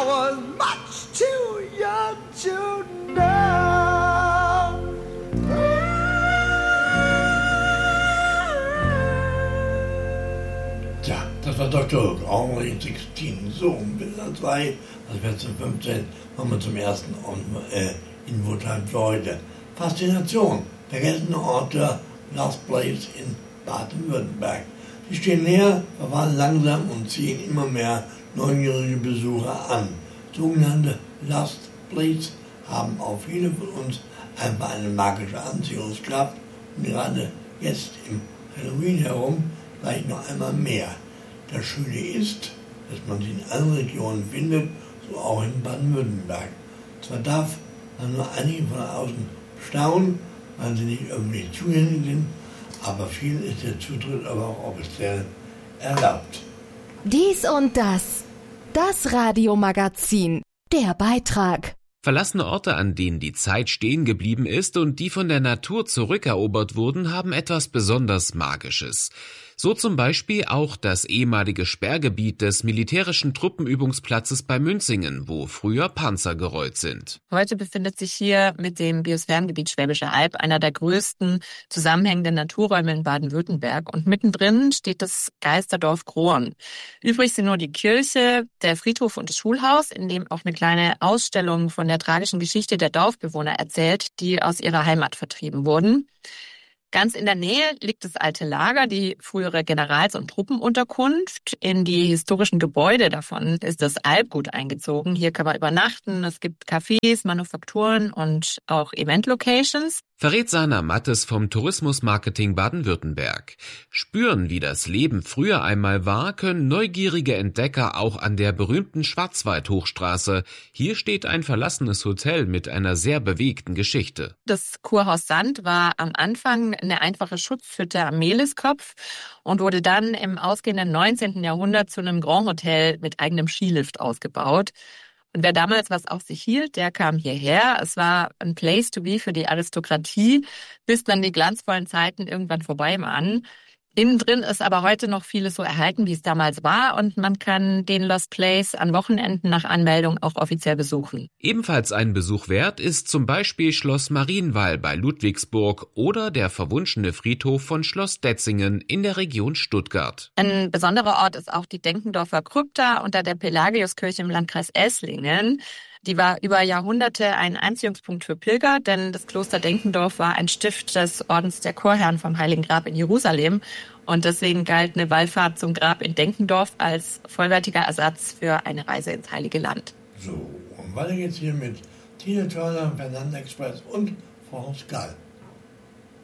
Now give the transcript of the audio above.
I was much too young to know. Tja, das war Dr. Henri Sixtin. So, um Bilder 2, das wird zum 15, kommen wir zum ersten in Woodheim für heute. Faszination, vergessene Orte, Lost Place in Baden-Württemberg. Die stehen leer, verfahren langsam und ziehen immer mehr neugierige Besucher an. Sogenannte Lost Place haben auch viele von uns einfach eine magische Anziehungskraft und gerade jetzt im Halloween herum vielleicht noch einmal mehr. Das Schöne ist, dass man sie in allen Regionen findet, so auch in Baden-Württemberg. Zwar darf man nur einige von außen staunen, weil sie nicht öffentlich zugänglich sind, aber viel ist der Zutritt aber auch offiziell erlaubt. Dies und das. Das Radiomagazin. Der Beitrag. Verlassene Orte, an denen die Zeit stehen geblieben ist und die von der Natur zurückerobert wurden, haben etwas besonders Magisches. So zum Beispiel auch das ehemalige Sperrgebiet des militärischen Truppenübungsplatzes bei Münzingen, wo früher Panzer gerollt sind. Heute befindet sich hier mit dem Biosphärengebiet Schwäbische Alb einer der größten zusammenhängenden Naturräume in Baden-Württemberg. Und mittendrin steht das Geisterdorf Groen. Übrig sind nur die Kirche, der Friedhof und das Schulhaus, in dem auch eine kleine Ausstellung von der tragischen Geschichte der Dorfbewohner erzählt, die aus ihrer Heimat vertrieben wurden. Ganz in der Nähe liegt das alte Lager, die frühere Generals- und Truppenunterkunft. In die historischen Gebäude davon ist das Albgut eingezogen. Hier kann man übernachten. Es gibt Cafés, Manufakturen und auch Event-Locations. Verrät Sana Mattes vom Tourismusmarketing Baden-Württemberg. Spüren, wie das Leben früher einmal war, können neugierige Entdecker auch an der berühmten Schwarzwald-Hochstraße. Hier steht ein verlassenes Hotel mit einer sehr bewegten Geschichte. Das Kurhaus Sand war am Anfang eine einfache Schutzhütte am Mehliskopf und wurde dann im ausgehenden 19. Jahrhundert zu einem Grand Hotel mit eigenem Skilift ausgebaut. Und wer damals was auf sich hielt, der kam hierher. Es war ein Place to be für die Aristokratie, bis dann die glanzvollen Zeiten irgendwann vorbei waren. Innen drin ist aber heute noch vieles so erhalten, wie es damals war, und man kann den Lost Place an Wochenenden nach Anmeldung auch offiziell besuchen. Ebenfalls einen Besuch wert ist zum Beispiel Schloss Marienwall bei Ludwigsburg oder der verwunschene Friedhof von Schloss Detzingen in der Region Stuttgart. Ein besonderer Ort ist auch die Denkendorfer Krypta unter der Pelagiuskirche im Landkreis Esslingen. Die war über Jahrhunderte ein Anziehungspunkt für Pilger, denn das Kloster Denkendorf war ein Stift des Ordens der Chorherren vom Heiligen Grab in Jerusalem. Und deswegen galt eine Wallfahrt zum Grab in Denkendorf als vollwertiger Ersatz für eine Reise ins Heilige Land. So, und weiter geht's hier mit Tina Turner, Fernanda Express und Forrest Gump.